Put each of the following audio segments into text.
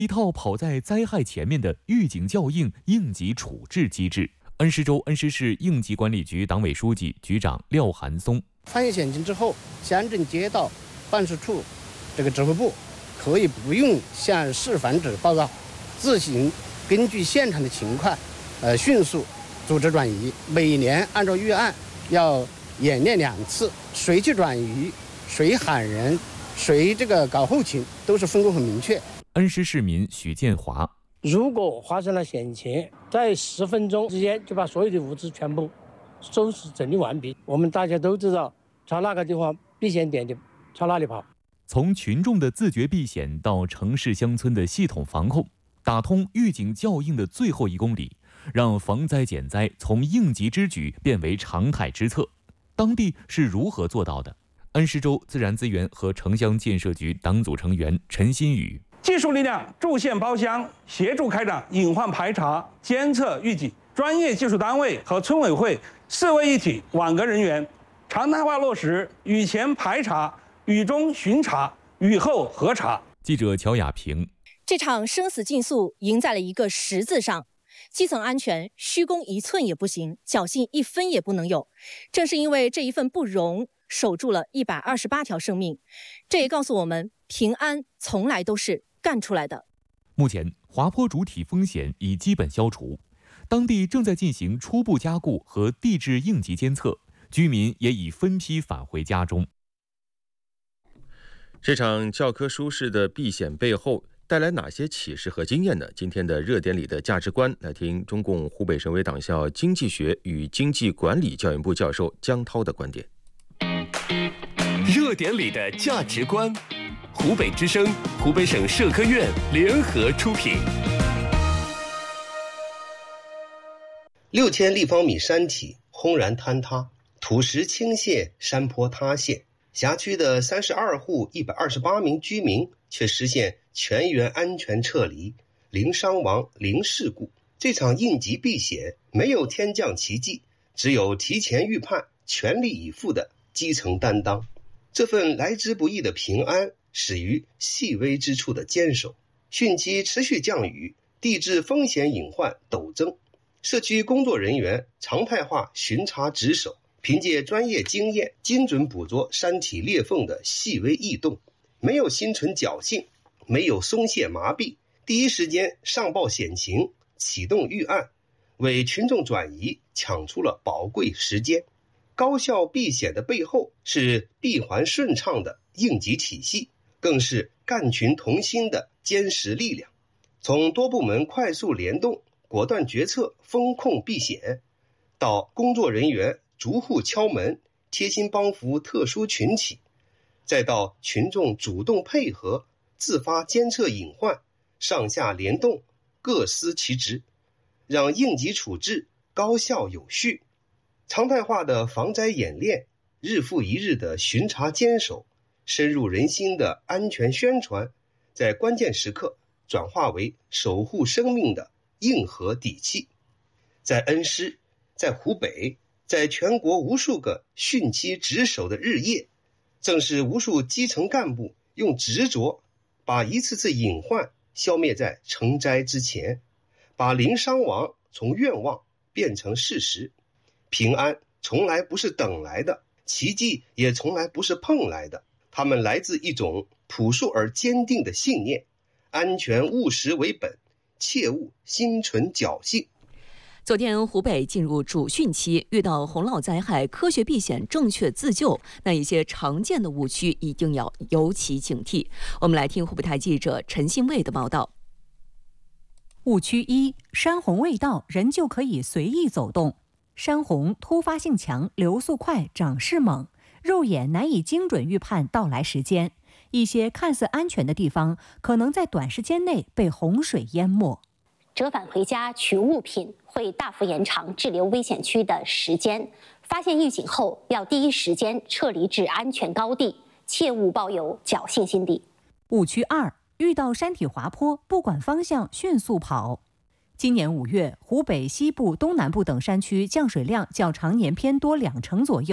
一套跑在灾害前面的预警校应、应急处置机制。恩施州恩施市应急管理局党委书记、局长廖寒松： 发现险情之后，乡镇街道办事处指挥部可以不用向市防指报告，自行根据现场的情况，迅速组织转移。每年按照预案要演练2次，谁去转移，谁喊人，谁搞后勤，都是分工很明确。 恩施市民许建华： 如果发生了险情，在10分钟之间就把所有的物资全部收拾整理完毕。我们大家都知道，朝哪个地方避险点就朝哪里跑。 从群众的自觉避险到城市乡村的系统防控，打通预警校应的最后1公里，让防灾减灾从应急之举变为常态之策。当地是如何做到的？恩施州自然资源和城乡建设局党组成员陈新宇： 技术力量驻县包乡，协助开展隐患排查、监测预警，专业技术单位和村委会4位一体网格人员，常态化落实雨前排查、雨中巡查、雨后核查。 记者乔亚平： 这场生死竞速赢在了一个实字上。基层安全，虚攻1寸也不行，侥幸1分也不能有。正是因为这一份不容，守住了128条生命。这也告诉我们，平安从来都是干出来的。 目前，滑坡主体风险已基本消除，当地正在进行初步加固和地质应急监测，居民也已分批返回家中。 这场教科书式的避险背后带来哪些启示和经验呢？今天的热点里的价值观，来听中共湖北省委党校经济学与经济管理教研部教授姜涛的观点。 热点里的价值观，湖北之声、湖北省社科院联合出品。 6000立方米山体轰然坍塌，土石倾泻，山坡塌陷，辖区的32户128名居民却实现全员安全撤离，零伤亡、零事故。这场应急避险没有天降奇迹，只有提前预判、全力以赴的基层担当。这份来之不易的平安，始于细微之处的坚守。汛期持续降雨，地质风险隐患陡增，社区工作人员常态化巡查值守，凭借专业经验，精准捕捉山体裂缝的细微异动，没有心存侥幸，没有松懈麻痹，第一时间上报险情，启动预案，为群众转移抢出了宝贵时间。高效避险的背后是闭环顺畅的应急体系，更是干群同心的坚实力量。从多部门快速联动、果断决策、风控避险，到工作人员逐户敲门、贴心帮扶特殊群体，再到群众主动配合、自发监测隐患，上下联动，各司其职，让应急处置高效有序。常态化的防灾演练，日复一日的巡查坚守，深入人心的安全宣传，在关键时刻转化为守护生命的硬核底气。在恩施，在湖北，在全国无数个汛期值守的日夜，正是无数基层干部用执着把一次次隐患消灭在成灾之前，把零伤亡从愿望变成事实。平安从来不是等来的，奇迹也从来不是碰来的，它们来自一种朴素而坚定的信念：安全务实为本，切勿心存侥幸。 昨天湖北进入主汛期，遇到洪涝灾害，科学避险、正确自救，那一些常见的误区一定要尤其警惕。我们来听湖北台记者陈信卫的报道。 误区1：山洪未到，人就可以随意走动。山洪突发性强，流速快，涨势猛，肉眼难以精准预判到来时间。一些看似安全的地方，可能在短时间内被洪水淹没。 折返回家取物品会大幅延长滞留危险区的时间。发现预警后，要第一时间撤离至安全高地，切勿抱有侥幸心理。 误区2：遇到山体滑坡，不管方向迅速跑。今年5月，湖北西部、东南部等山区降水量较常年偏多2成左右，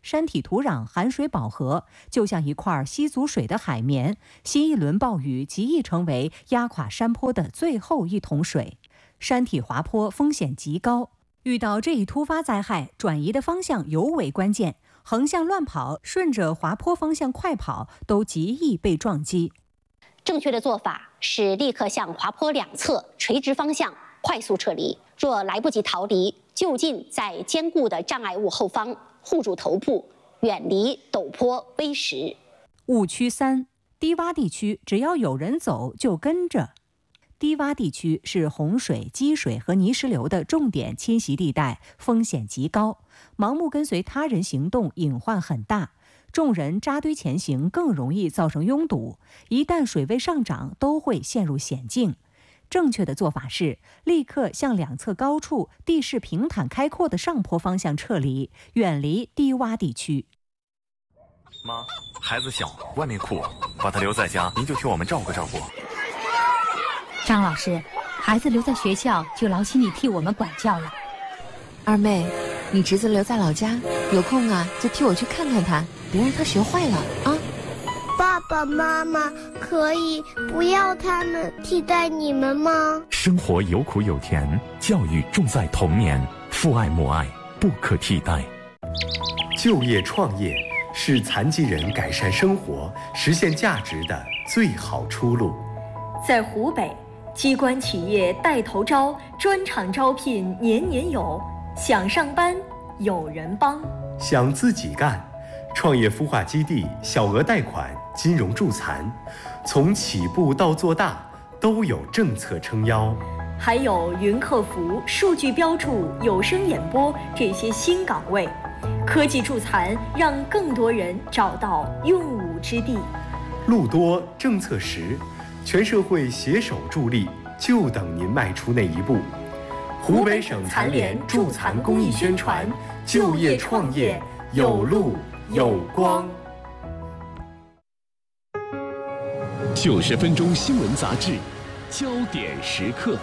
山体土壤含水饱和，就像一块吸足水的海绵，新一轮暴雨极易成为压垮山坡的最后一桶水。山体滑坡风险极高，遇到这一突发灾害，转移的方向尤为关键。横向乱跑，顺着滑坡方向快跑，都极易被撞击。 正确的做法是立刻向滑坡两侧垂直方向快速撤离。若来不及逃离，就近在坚固的障碍物后方护住头部，远离陡坡危石。 误区3：低洼地区，只要有人走就跟着。低洼地区是洪水、积水和泥石流的重点侵袭地带，风险极高。盲目跟随他人行动，隐患很大。众人扎堆前行，更容易造成拥堵。一旦水位上涨，都会陷入险境。正确的做法是，立刻向两侧高处、地势平坦开阔的上坡方向撤离，远离低洼地区。 妈，孩子小，外面酷，把他留在家，您就替我们照顾照顾。 张老师，孩子留在学校就劳心你替我们管教了。 二妹，你侄子留在老家，有空啊就替我去看看他，别让他学坏了啊。 爸爸妈妈可以不要他们替代你们吗？ 生活有苦有甜，教育重在童年，父爱母爱不可替代。 就业创业是残疾人改善生活、实现价值的最好出路。 在湖北，机关企业带头招，专场招聘年年有，想上班有人帮。 想自己干，创业孵化基地小额贷款、金融助残，从起步到做大都有政策撑腰。 还有云客服、数据标注、有声演播这些新岗位，科技助残让更多人找到用武之地。 路多政策实，全社会携手助力，就等您迈出那一步。湖北省残联助残公益宣传，就业创业有路有光。 90分钟新闻杂志，焦点时刻。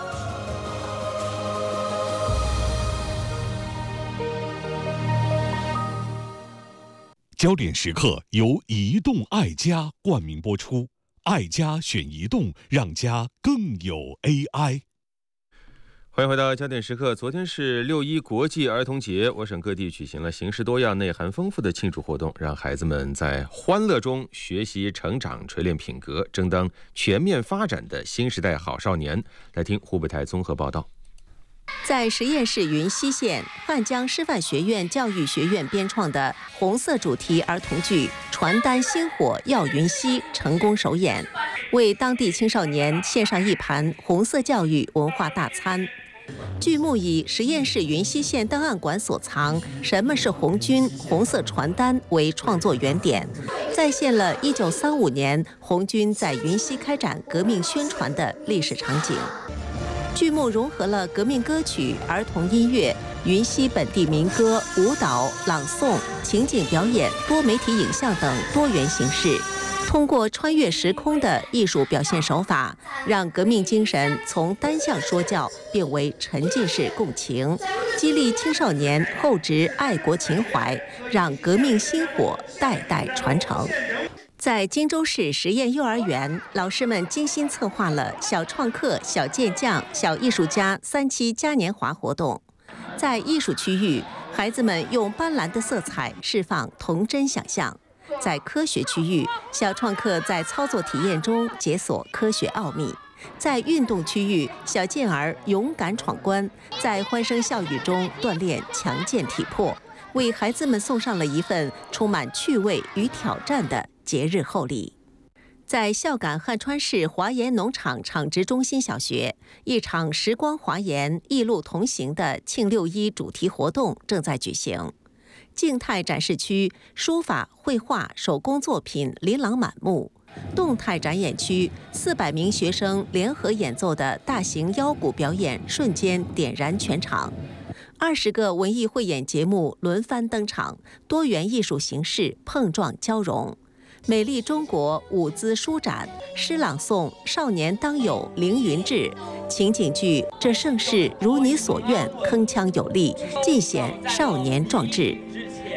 焦点时刻由移动爱家冠名播出，爱家选移动，让家更有 AI。 欢迎回到焦点时刻。昨天是6·1国际儿童节，我省各地举行了形式多样、内涵丰富的庆祝活动，让孩子们在欢乐中学习成长、锤炼品格，争当全面发展的新时代好少年。来听湖北台综合报道。 在十堰市云溪县汉江师范学院教育学院编创的红色主题儿童剧《传丹星火耀云溪》成功首演，为当地青少年献上一盘红色教育文化大餐。剧目以十堰市云溪县档案馆所藏“什么是红军、红色传单”为创作原点，再现了1935年红军在云溪开展革命宣传的历史场景。剧目融合了革命歌曲、儿童音乐、云溪本地民歌、舞蹈、朗诵、情景表演、多媒体影像等多元形式，通过穿越时空的艺术表现手法，让革命精神从单向说教变为沉浸式共情，激励青少年厚植爱国情怀，让革命薪火代代传承。在荆州市实验幼儿园，老师们精心策划了小创客、小健将、小艺术家3期嘉年华活动。在艺术区域，孩子们用斑斓的色彩释放童真想象；在科学区域，小创客在操作体验中解锁科学奥秘；在运动区域，小健儿勇敢闯关，在欢声笑语中锻炼强健体魄，为孩子们送上了一份充满趣味与挑战的节日厚礼。在孝感汉川市华严农场场植中心小学，一场时光华严一路同行的庆6·1主题活动正在举行。静态展示区书法、绘画、手工作品琳琅满目，动态展演区400名学生联合演奏的大型腰鼓表演瞬间点燃全场。20个文艺汇演节目轮番登场，多元艺术形式碰撞交融。美丽中国舞姿舒展，诗朗诵少年当有凌云志，情景剧这盛世如你所愿铿锵有力，尽显少年壮志。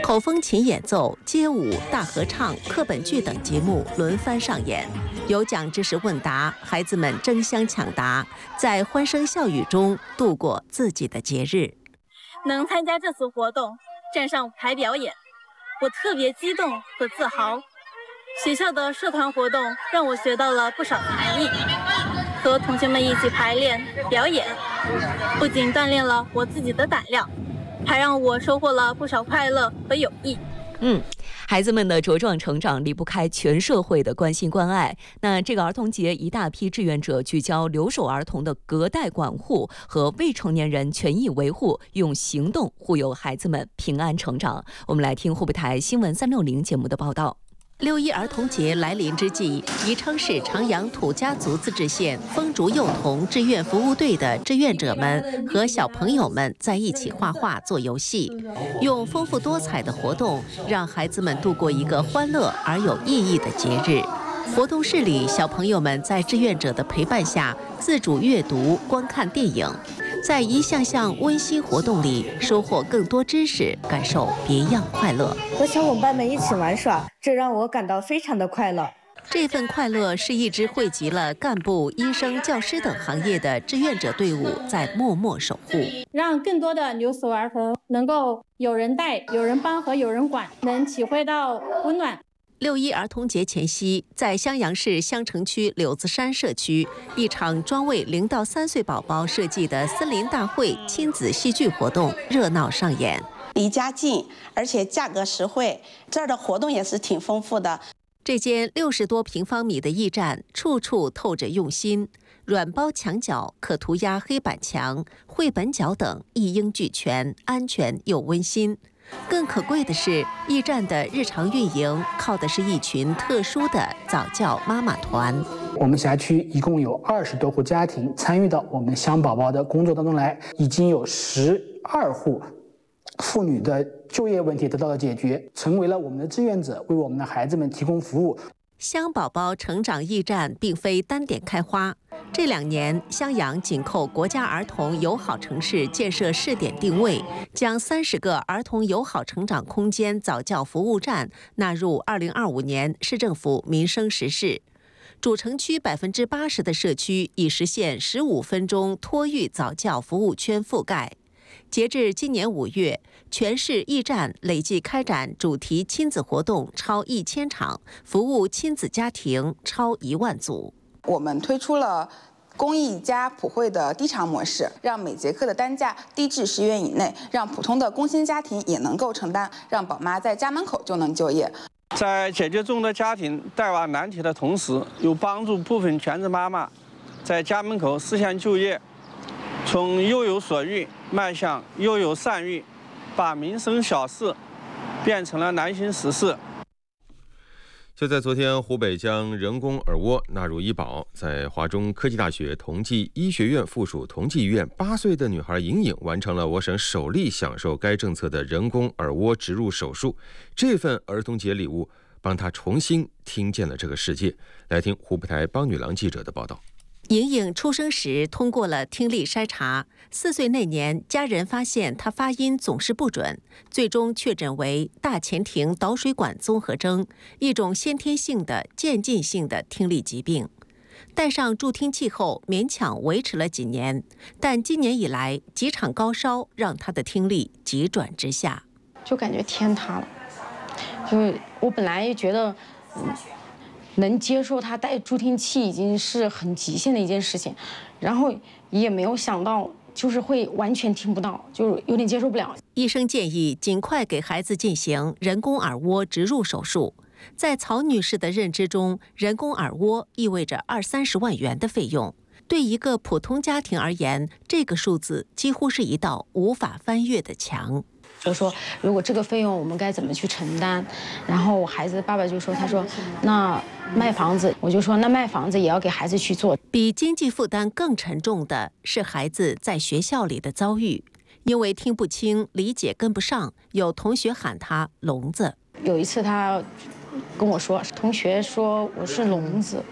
口风琴演奏、街舞、大合唱、课本剧等节目轮番上演，有奖知识问答，孩子们争相抢答，在欢声笑语中度过自己的节日。 能参加这次活动，站上舞台表演，我特别激动和自豪。学校的社团活动让我学到了不少才艺，和同学们一起排练表演，不仅锻炼了我自己的胆量，还让我收获了不少快乐和友谊。 孩子们的茁壮成长离不开全社会的关心关爱。那这个儿童节，一大批志愿者聚焦留守儿童的隔代管护和未成年人权益维护，用行动护佑孩子们平安成长。我们来听湖北台新闻360节目的报道。 6·1儿童节来临之际，宜昌市长阳土家族自治县枫竹幼童志愿服务队的志愿者们和小朋友们在一起画画、做游戏，用丰富多彩的活动让孩子们度过一个欢乐而有意义的节日。活动室里，小朋友们在志愿者的陪伴下自主阅读、观看电影，在一项项温馨活动里收获更多知识，感受别样快乐。 和小伙伴们一起玩耍，这让我感到非常的快乐。 这份快乐是一支汇集了干部、医生、教师等行业的志愿者队伍在默默守护， 让更多的留守儿童能够有人带、有人帮和有人管，能体会到温暖。 6·1儿童节前夕，在襄阳市襄城区柳子山社区，一场专为0到3岁宝宝设计的森林大会亲子戏剧活动热闹上演。 离家近，而且价格实惠，这儿的活动也是挺丰富的。 这间60多平方米的驿站，处处透着用心，软包墙角、可涂鸦黑板墙、绘本角等一应俱全，安全又温馨。更可贵的是，驿站的日常运营靠的是一群特殊的早教妈妈团。 我们辖区一共有20多户家庭参与到我们香宝宝的工作当中来，已经有12户妇女的就业问题得到了解决，成为了我们的志愿者，为我们的孩子们提供服务。 香宝宝成长驿站并非单点开花，这2年，襄阳紧扣国家儿童友好城市建设试点定位，将30个儿童友好成长空间早教服务站纳入2025年市政府民生实事。主城区80%的社区已实现15分钟托育早教服务圈覆盖。截至今年5月，全市驿站累计开展主题亲子活动超1000场，服务亲子家庭超1万组。 我们推出了公益加普惠的低偿模式，让每节课的单价低至10元以内，让普通的工薪家庭也能够承担，让宝妈在家门口就能就业。 在解决众多家庭带娃难题的同时，又帮助部分全职妈妈在家门口实现就业，从幼有所育迈向幼有善育，把民生小事变成了难行实事。 就在昨天，湖北将人工耳蜗纳入医保。在华中科技大学同济医学院附属同济医院，8岁的女孩莹莹完成了我省首例享受该政策的人工耳蜗植入手术。这份儿童节礼物帮她重新听见了这个世界。来听湖北台帮女郎记者的报道。 莹莹出生时通过了听力筛查，4岁那年，家人发现她发音总是不准，最终确诊为大前庭导水管综合征，一种先天性的渐进性的听力疾病。戴上助听器后，勉强维持了几年，但今年以来，几场高烧让她的听力急转直下， 就感觉天塌了。就是我本来觉得，能接受他戴助听器已经是很极限的一件事情，然后也没有想到就是会完全听不到，就是有点接受不了。 医生建议尽快给孩子进行人工耳蜗植入手术。在曹女士的认知中，人工耳蜗意味着20-30万元的费用。对一个普通家庭而言，这个数字几乎是一道无法翻越的墙。 我说，如果这个费用我们该怎么去承担？然后我孩子爸爸就说，他说那卖房子，我就说那卖房子也要给孩子去做。 比经济负担更沉重的是孩子在学校里的遭遇，因为听不清、理解跟不上，有同学喊他聋子。 有一次他跟我说，同学说我是聋子，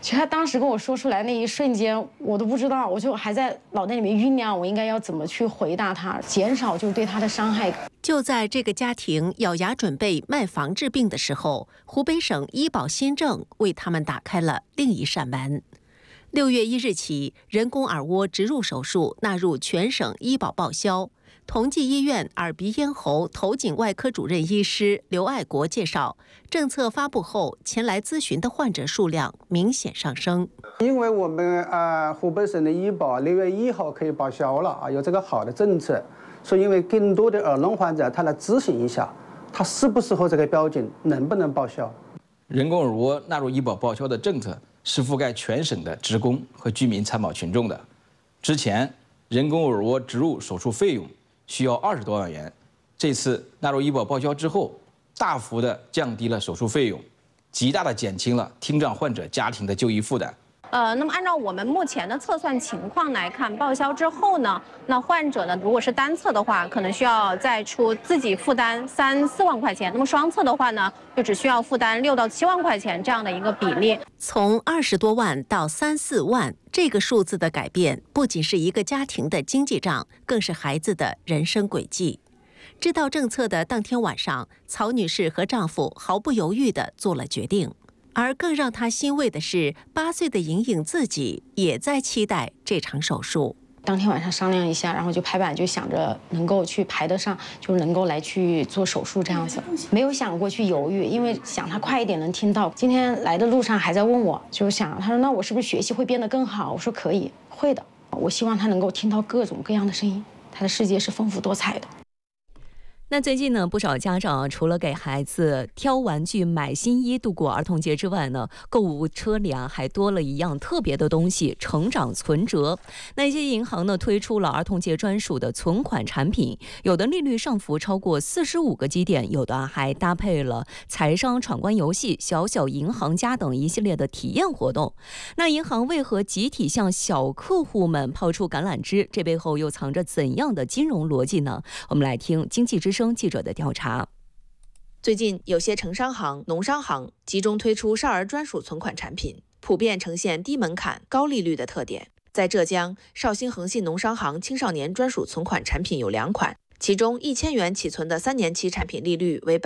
其实他当时跟我说出来那一瞬间，我都不知道，我就还在脑袋里面酝酿，我应该要怎么去回答他，减少就是对他的伤害。 就在这个家庭咬牙准备卖房治病的时候，湖北省医保新政为他们打开了另一扇门。6月1日起，人工耳蜗植入手术纳入全省医保报销。同济医院耳鼻咽喉头颈外科主任医师刘爱国介绍，政策发布后，前来咨询的患者数量明显上升。 因为我们湖北省的医保6月1号可以报销了啊，有这个好的政策，所以因为更多的耳聋患者他来咨询一下，他适不适合这个标准，能不能报销？ 人工耳蜗纳入医保报销的政策是覆盖全省的职工和居民参保群众的。之前人工耳蜗植入手术费用需要20多万元，这次纳入医保报销之后，大幅的降低了手术费用，极大的减轻了听障患者家庭的就医负担。 那么按照我们目前的测算情况来看，报销之后呢，那患者呢，如果是单侧的话，可能需要再出自己负担3、4万块钱；那么双侧的话呢，就只需要负担6到7万块钱这样的一个比例。 从20多万到3、4万，这个数字的改变，不仅是一个家庭的经济账，更是孩子的人生轨迹。知道政策的当天晚上，曹女士和丈夫毫不犹豫地做了决定。而更让她欣慰的是，8岁的莹莹自己也在期待这场手术。 当天晚上商量一下，然后就拍板，就想着能够去排得上，就能够来去做手术这样子，没有想过去犹豫，因为想他快一点能听到。今天来的路上还在问我，就是想他说那我是不是学习会变得更好？我说可以，会的。我希望他能够听到各种各样的声音，他的世界是丰富多彩的。 那最近呢，不少家长除了给孩子挑玩具、买新衣度过儿童节之外呢，购物车里还多了一样特别的东西——成长存折。那一些银行呢，推出了儿童节专属的存款产品，有的利率上浮超过45个基点，有的还搭配了财商闯关游戏、小小银行家等一系列的体验活动。那银行为何集体向小客户们抛出橄榄枝？这背后又藏着怎样的金融逻辑呢？我们来听经济之声记者的调查。 最近，有些城商行、农商行集中推出少儿专属存款产品，普遍呈现低门槛、高利率的特点。在浙江，绍兴恒信农商行青少年专属存款产品有2款，其中1000元起存的3年期产品利率为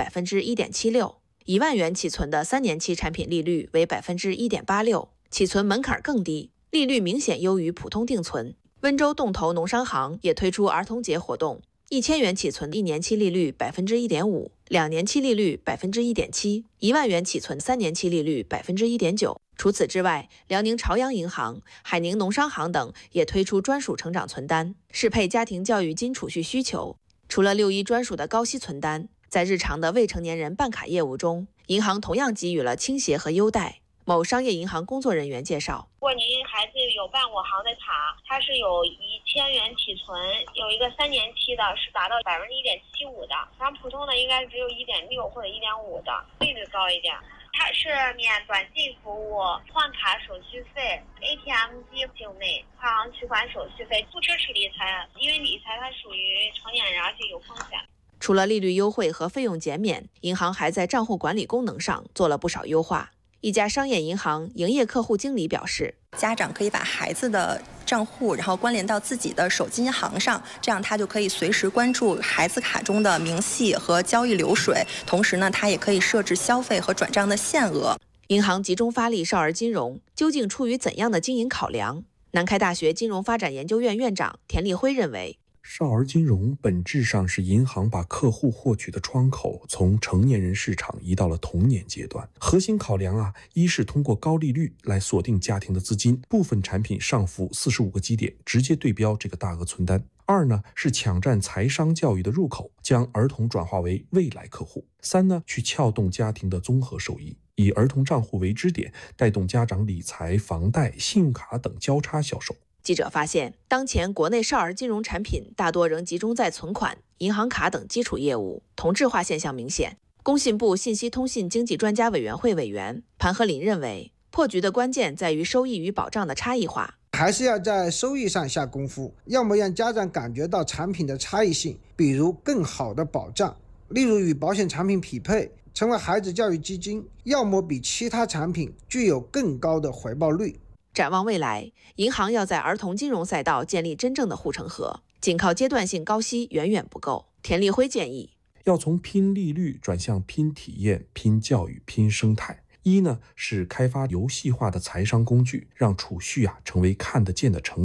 1.76%，1万元起存的3年期产品利率为 1.86%， 起存门槛更低，利率明显优于普通定存。温州洞头农商行也推出儿童节活动，1000元起存1年期利率 1.5%，2年期利率 1.7%，1万元起存3年期利率 1.9%。除此之外，辽宁朝阳银行、海宁农商行等也推出专属成长存单，适配家庭教育金储蓄需求。除了6·1专属的高息存单，在日常的未成年人办卡业务中，银行同样给予了倾斜和优待。某商业银行工作人员介绍， 如果您孩子有办我行的卡，它是有1000元起存，有一个3年期的，是达到1.75%的，咱普通的应该只有1.6或者1.5的，利率高一点。它是免短信服务、换卡手续费、ATM 机境内跨行取款手续费，不支持理财，因为理财它属于成年人，而且有风险。 除了利率优惠和费用减免，银行还在账户管理功能上做了不少优化。一家商业银行营业客户经理表示， 家长可以把孩子的账户然后关联到自己的手机银行上，这样他就可以随时关注孩子卡中的明细和交易流水，同时呢，他也可以设置消费和转账的限额。 银行集中发力少儿金融，究竟出于怎样的经营考量？南开大学金融发展研究院院长田立辉认为， 少儿金融本质上是银行把客户获取的窗口从成年人市场移到了童年阶段。核心考量一是通过高利率来锁定家庭的资金，部分产品上浮45个基点，直接对标这个大额存单。2呢是抢占财商教育的入口，将儿童转化为未来客户。3呢去撬动家庭的综合收益，以儿童账户为支点，带动家长理财、房贷、信用卡等交叉销售。 记者发现，当前国内少儿金融产品大多仍集中在存款、银行卡等基础业务，同质化现象明显。工信部信息通信经济专家委员会委员盘和林认为，破局的关键在于收益与保障的差异化， 还是要在收益上下功夫，要么让家长感觉到产品的差异性，比如更好的保障，例如与保险产品匹配， 成为孩子教育基金，要么比其他产品具有更高的回报率。 展望未来，银行要在儿童金融赛道建立真正的护城河，仅靠阶段性高息远远不够。田立辉建议， 要从拼利率转向拼体验、拼教育、拼生态。一呢是开发游戏化的财商工具，让储蓄成为看得见的成